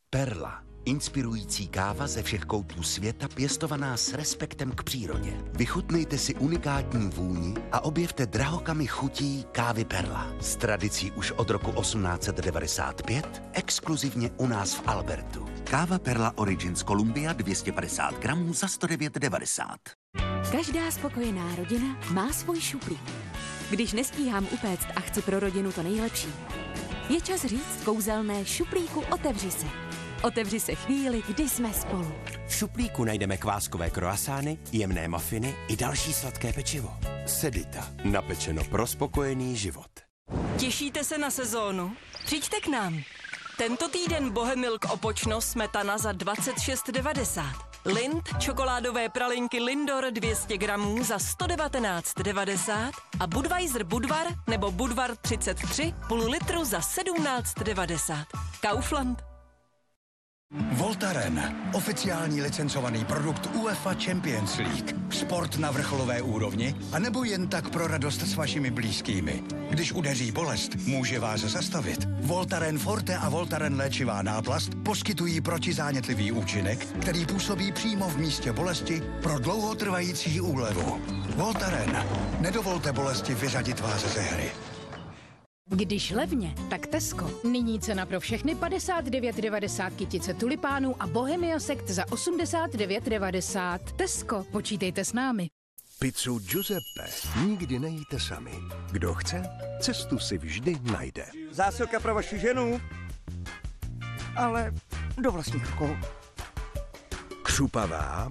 Perla. Inspirující káva ze všech koutů světa pěstovaná s respektem k přírodě. Vychutnejte si unikátní vůni a objevte drahokamy chutí kávy Perla. S tradicí už od roku 1895, exkluzivně u nás v Albertu. Káva Perla Origins Columbia 250 gramů za 109,90. Každá spokojená rodina má svůj šuplík. Když nestíhám upéct a chci pro rodinu to nejlepší, je čas říct kouzelné šuplíku otevři se. Otevři se chvíli, kdy jsme spolu. V šuplíku najdeme kváskové kroasány, jemné mafiny i další sladké pečivo. Sedita. Napečeno pro spokojený život. Těšíte se na sezónu? Přijďte k nám. Tento týden Bohemilk Opočno smetana za 26,90. Lind čokoládové pralinky Lindor 200 gramů za 119,90 a Budweiser Budvar nebo Budvar 33 půl litru za 17,90. Kaufland. Voltaren, oficiální licencovaný produkt UEFA Champions League. Sport na vrcholové úrovni, anebo jen tak pro radost s vašimi blízkými. Když udeří bolest, může vás zastavit. Voltaren Forte a Voltaren léčivá náplast poskytují protizánětlivý účinek, který působí přímo v místě bolesti pro dlouhotrvající úlevu. Voltaren, nedovolte bolesti vyřadit vás ze hry. Když levně, tak Tesco. Nyní cena pro všechny 59,90 kytice tulipánů a Bohemia Sekt za 89,90. Tesco, počítejte s námi. Pizzu Giuseppe nikdy nejíte sami. Kdo chce, cestu si vždy najde. Zásilka pro vaši ženu, ale do vlastních rukou. Křupavá,